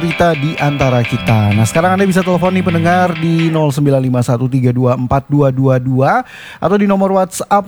cerita di antara kita. Nah, sekarang Anda bisa telepon nih pendengar di 0951324222 atau di nomor WhatsApp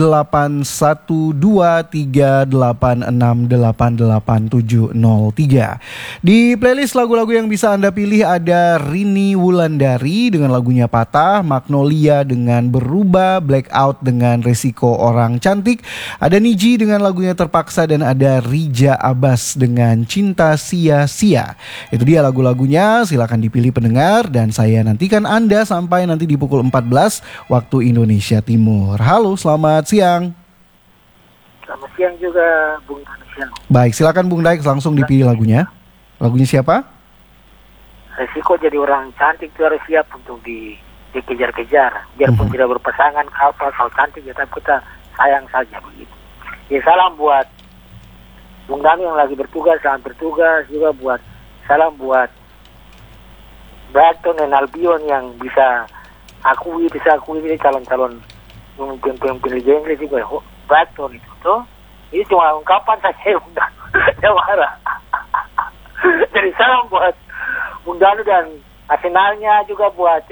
081238688703. Di playlist lagu-lagu yang bisa Anda pilih ada Rini Wulandari dengan lagunya Patah, Magnolia dengan Berubah, Blackout dengan Resiko Orang Cantik, ada Niji dengan lagunya Terpaksa, dan ada Rija Abbas dengan Cinta Sia-Sia. Itu dia lagu-lagunya, silakan dipilih pendengar dan saya nantikan Anda sampai nanti di pukul 14 waktu Indonesia Timur. Halo, selamat siang. Selamat siang juga, Bung Daik. Baik, silakan Bung Daik langsung dipilih lagunya. Lagunya siapa? Resiko jadi orang cantik itu harus siap untuk dikejar-kejar. Biarpun tidak berpasangan, kalau cantik ya tapi kita sayang saja begitu. Ya salam buat Bung Dami yang lagi bertugas, selamat bertugas. Juga salam buat Brighton dan Albion yang bisa akui ini calon-calon pemimpin Liga Inggris juga. Brighton itu tuh, ini cuma ungkapan saja udah marah. Jadi salam buat Bung Danu dan Arsenalnya, juga buat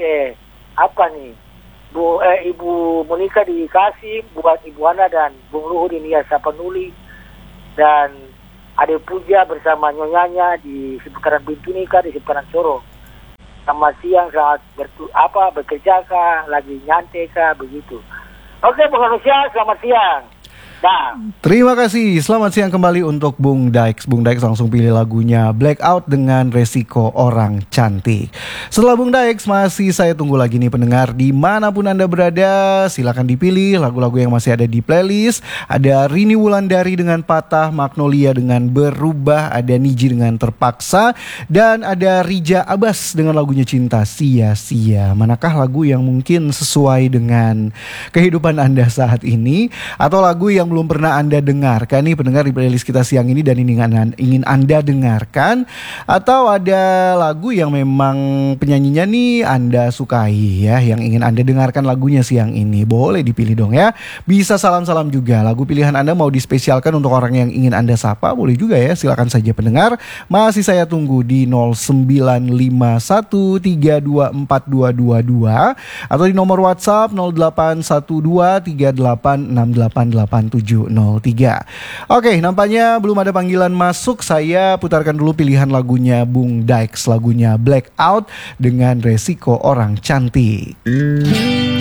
Ibu Monika di Kasim, buat Ibu Ana dan Bung Luhur di Nia Sapanuli, dan Ade Puja bersama nyonyanya di seputaran Bintunika, di seputaran Soro. Selamat siang, saat bekerja kah, lagi nyantai kah, begitu. Oke, Bung Manusia, selamat siang. Nah. Terima kasih, selamat siang kembali untuk Bung Daik. Bung Daik langsung pilih lagunya Blackout dengan Resiko Orang Cantik. Setelah Bung Daik masih saya tunggu lagi nih pendengar dimanapun Anda berada. Silakan dipilih lagu-lagu yang masih ada di playlist. Ada Rini Wulandari dengan Patah, Magnolia dengan Berubah, ada Niji dengan Terpaksa, dan ada Rija Abbas dengan lagunya Cinta Sia-Sia. Manakah lagu yang mungkin sesuai dengan kehidupan Anda saat ini, atau lagu yang belum pernah Anda dengarkan nih pendengar di playlist kita siang ini dan ingin Anda dengarkan, atau ada lagu yang memang penyanyinya nih Anda sukai ya, yang ingin Anda dengarkan lagunya siang ini, boleh dipilih dong ya. Bisa salam-salam juga, lagu pilihan Anda mau dispesialkan untuk orang yang ingin Anda sapa, boleh juga ya, silakan saja pendengar. Masih saya tunggu di 0951324222 atau di nomor WhatsApp 081238688703. Oke, nampaknya belum ada panggilan masuk. Saya putarkan dulu pilihan lagunya Bung Daik, lagunya Blackout dengan Resiko Orang Cantik.